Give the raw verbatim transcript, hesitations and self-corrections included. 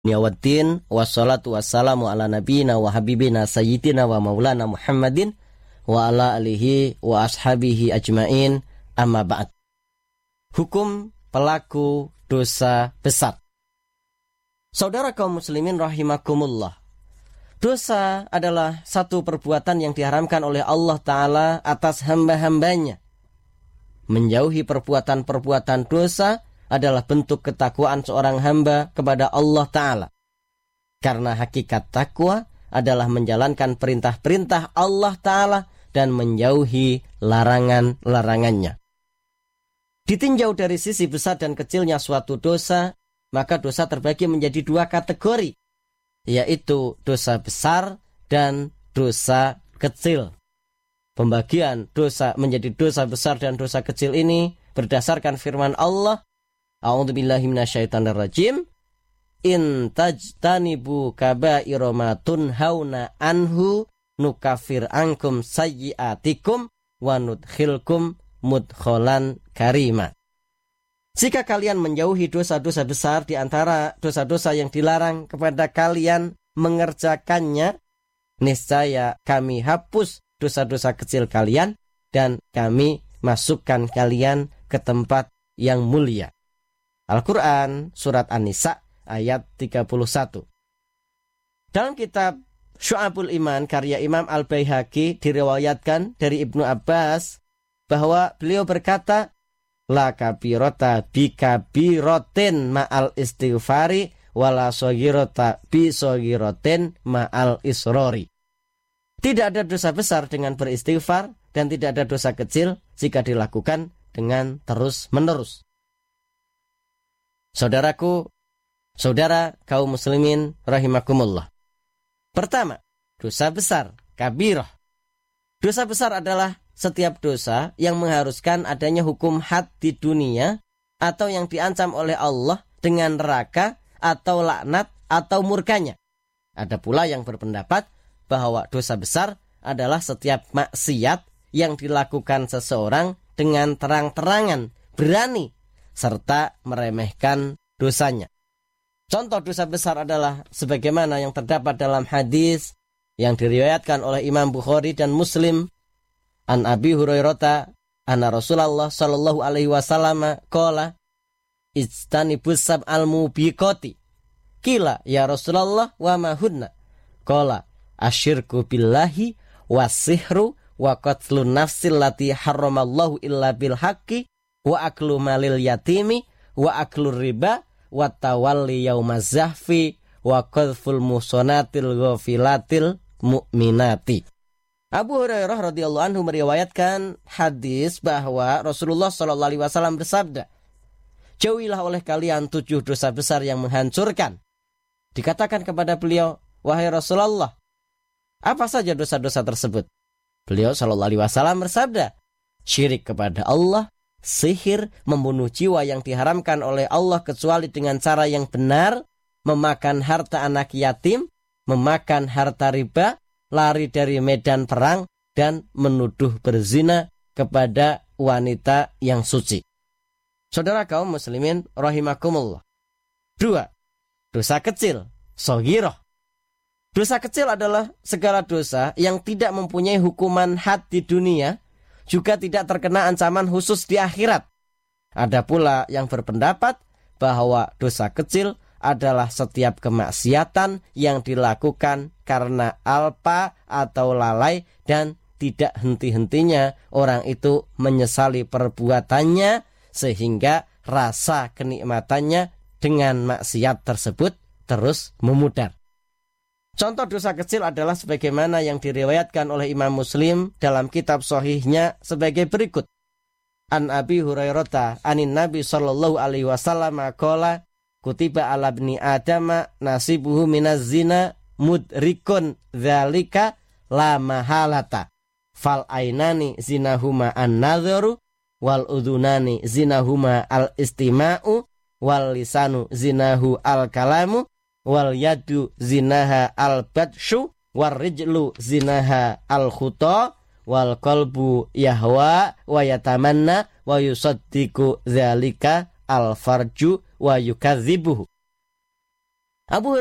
Yawaddin wassalatu wassalamu ala nabiyina wa habibina sayyidina wa maulana Muhammadin wa ala alihi wa ashabihi ajmain, amma ba'd. Hukum pelaku dosa besar. Saudara kaum muslimin rahimakumullah, dosa adalah satu perbuatan yang diharamkan oleh Allah Ta'ala atas hamba-hambanya. Menjauhi perbuatan-perbuatan dosa adalah bentuk ketakwaan seorang hamba kepada Allah Ta'ala. Karena hakikat takwa adalah menjalankan perintah-perintah Allah Ta'ala dan menjauhi larangan-larangannya. Ditinjau dari sisi besar dan kecilnya suatu dosa, maka dosa terbagi menjadi dua kategori, yaitu dosa besar dan dosa kecil. Pembagian dosa menjadi dosa besar dan dosa kecil ini berdasarkan firman Allah, A'udzubillahi minasyaitonirrajim. In tajtanibu kaba'ira ma tunhauna anhu nukafir ankum sayyi'atikum wa nudkhilkum mudkholan karima. Jika kalian menjauhi dosa-dosa besar di antara dosa-dosa yang dilarang kepada kalian mengerjakannya, niscaya kami hapus dosa-dosa kecil kalian dan kami masukkan kalian ke tempat yang mulia. Al-Quran Surat An-Nisa ayat tiga puluh satu. Dalam kitab Syu'abul Iman karya Imam Al-Baihaqi diriwayatkan dari Ibnu Abbas bahwa beliau berkata, La kabirota bi kabirotin ma'al istighfari wala sogirota bi sogirotin ma'al isrori. Tidak ada dosa besar dengan beristighfar dan tidak ada dosa kecil jika dilakukan dengan terus-menerus. Saudaraku, saudara kaum muslimin rahimakumullah. Pertama, dosa besar, kabirah. Dosa besar adalah setiap dosa yang mengharuskan adanya hukum had di dunia atau yang diancam oleh Allah dengan neraka atau laknat atau murkanya. Ada pula yang berpendapat bahwa dosa besar adalah setiap maksiat yang dilakukan seseorang dengan terang-terangan, berani, serta meremehkan dosanya. Contoh dosa besar adalah sebagaimana yang terdapat dalam hadis yang diriwayatkan oleh Imam Bukhari dan Muslim, an Abi Hurairah anna Rasulullah sallallahu alaihi wasallam qala ijtanibus sab'al mubiqati. Qila ya Rasulullah wa ma hunna? Qala asyirku billahi wasihru wa qatlun nafsil lati harramallahu illa bil haqqi wa aklu malil yatimi wa aklu riba wa tawalli yaumaz zahfi wa qadful muhsanatil ghafilatil mu'minati. Abu Hurairah radhiyallahu anhu meriwayatkan hadis bahwa Rasulullah shallallahu alaihi wasallam bersabda, jauhilah oleh kalian tujuh dosa besar yang menghancurkan. Dikatakan kepada beliau, wahai Rasulullah, apa saja dosa-dosa tersebut? Beliau shallallahu alaihi wasallam bersabda, syirik kepada Allah, sihir, membunuh jiwa yang diharamkan oleh Allah kecuali dengan cara yang benar, memakan harta anak yatim, memakan harta riba, lari dari medan perang, dan menuduh berzina kepada wanita yang suci. Saudara kaum muslimin rahimakumullah. Dua, dosa kecil, shoghiroh. Dosa kecil adalah segala dosa yang tidak mempunyai hukuman had di dunia, juga tidak terkena ancaman khusus di akhirat. Ada pula yang berpendapat bahwa dosa kecil adalah setiap kemaksiatan yang dilakukan karena alpa atau lalai dan tidak henti-hentinya orang itu menyesali perbuatannya sehingga rasa kenikmatannya dengan maksiat tersebut terus memudar. Contoh dosa kecil adalah sebagaimana yang diriwayatkan oleh Imam Muslim dalam kitab sahihnya sebagai berikut. An Abi Hurairah anin Nabi sallallahu alaihi wasallam qala kutiba ala ibni adama nasibuhu minaz zina mudrikun dzalika la mahalata fal ainani zinahuma an-nadharu wal udhunani zinahuma al-istima'u wal lisanu zinahu al-kalamu wal yadu zinaha al-batshu war rijlu zinaha al-khuta wal qalbu yahwa wa yatamanna wa yusaddiqu dzalika al-farju wa yukadzibuhu. Abu